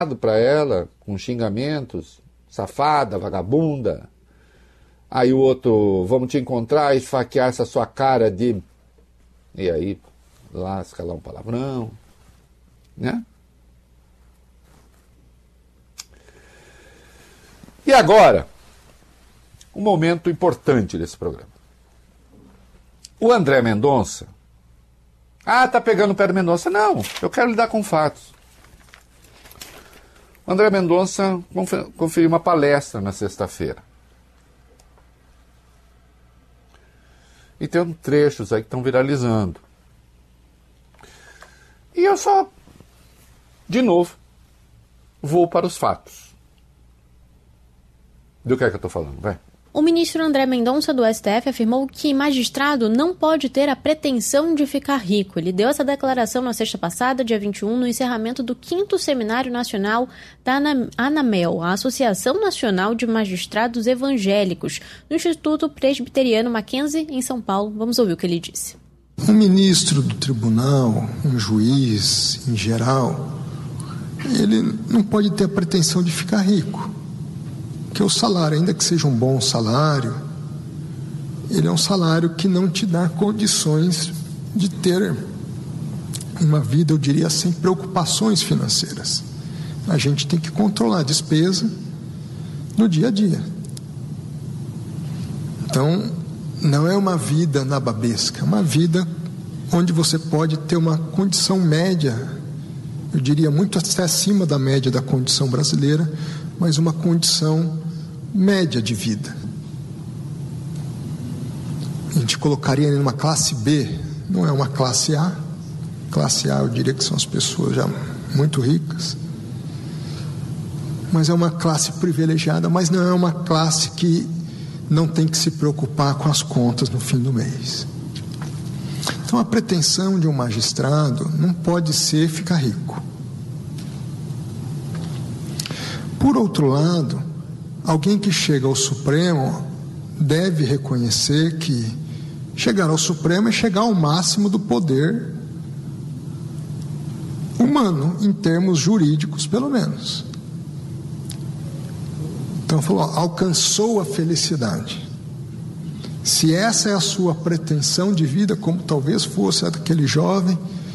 para ela, com xingamentos, safada, vagabunda. Aí o outro, vamos te encontrar e esfaquear essa sua cara de... E aí, lasca lá um palavrão, né? E agora, um momento importante desse programa. O André Mendonça... tá pegando o pé do Mendonça. Não, eu quero lidar com fatos. O André Mendonça conferiu uma palestra na sexta-feira. E tem trechos aí que estão viralizando. E eu só, de novo, vou para os fatos. Do que é que eu estou falando? Vai. O ministro André Mendonça do STF afirmou que magistrado não pode ter a pretensão de ficar rico. Ele deu essa declaração na sexta passada, dia 21, no encerramento do 5º Seminário Nacional da ANAMEL, a Associação Nacional de Magistrados Evangélicos, no Instituto Presbiteriano Mackenzie, em São Paulo. Vamos ouvir o que ele disse. Um ministro do tribunal, um juiz, em geral, ele não pode ter a pretensão de ficar rico. Porque o salário, ainda que seja um bom salário, ele é um salário que não te dá condições de ter uma vida, eu diria, sem preocupações financeiras. A gente tem que controlar a despesa no dia a dia. Então, não é uma vida nababesca, é uma vida onde você pode ter uma condição média, eu diria muito até acima da média da condição brasileira, mas uma condição média de vida. A gente colocaria ele numa classe B, não é uma classe A. Classe A eu diria que são as pessoas já muito ricas, mas é uma classe privilegiada, mas não é uma classe que não tem que se preocupar com as contas no fim do mês. Então a pretensão de um magistrado não pode ser ficar rico. Por outro lado, alguém que chega ao Supremo deve reconhecer que chegar ao Supremo é chegar ao máximo do poder humano, em termos jurídicos, pelo menos. Então, falou, alcançou a felicidade. Se essa é a sua pretensão de vida, como talvez fosse a daquele jovem,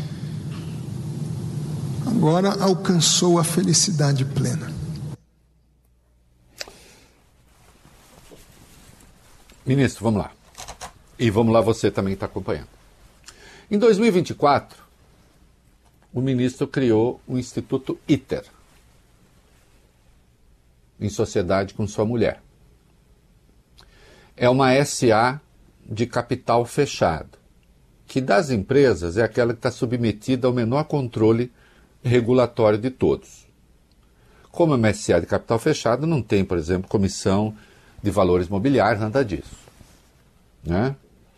agora alcançou a felicidade plena. Ministro, vamos lá. E vamos lá, você também está acompanhando. Em 2024, o ministro criou o Instituto ITER, em sociedade com sua mulher. É uma SA de capital fechado, que das empresas é aquela que está submetida ao menor controle regulatório de todos. Como é uma SA de capital fechado, não tem, por exemplo, comissão de valores mobiliários, nada disso, né?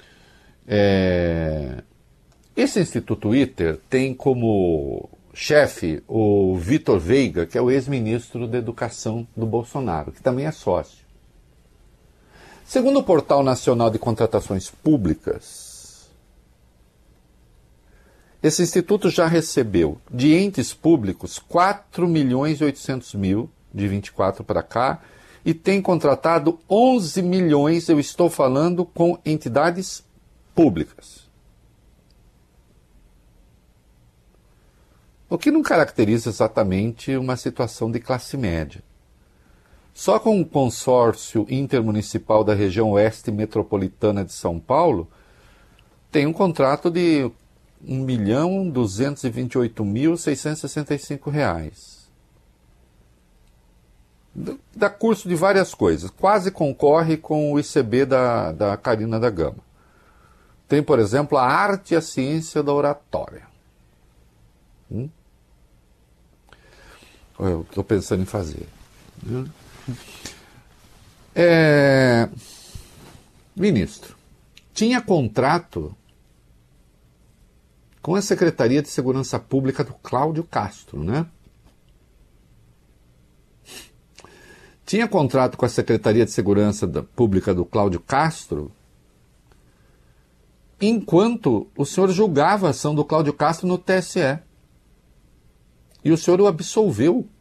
Esse Instituto ITER tem como chefe o Vitor Veiga, que é o ex-ministro da Educação do Bolsonaro, que também é sócio. Segundo o Portal Nacional de Contratações Públicas, esse instituto já recebeu de entes públicos 4.800.000 de 24 para cá, e tem contratado 11 milhões, eu estou falando com entidades públicas. O que não caracteriza exatamente uma situação de classe média. Só com o consórcio intermunicipal da região oeste metropolitana de São Paulo, tem um contrato de R$ 1.228.665. Dá curso de várias coisas, quase concorre com o ICB da Carina da Gama. Tem, por exemplo, a arte e a ciência da oratória. Eu estou pensando em fazer. Ministro, tinha contrato com a Secretaria de Segurança Pública do Cláudio Castro, né? Tinha contrato com a Secretaria de Segurança Pública do Cláudio Castro enquanto o senhor julgava a ação do Cláudio Castro no TSE. E o senhor o absolveu.